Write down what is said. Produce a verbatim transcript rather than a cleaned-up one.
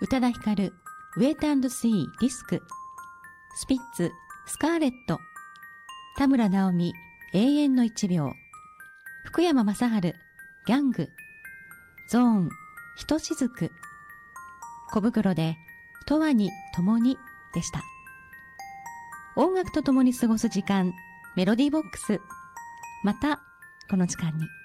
宇多田ヒカル、ウェイト&シー、リスク、スピッツ、スカーレット、田村直美、永遠の一秒、福山雅治、ギャング、ゾーン、ひとしずく、小袋で、とわに共にでした。音楽と共に過ごす時間、メロディーボックス。また、この時間に。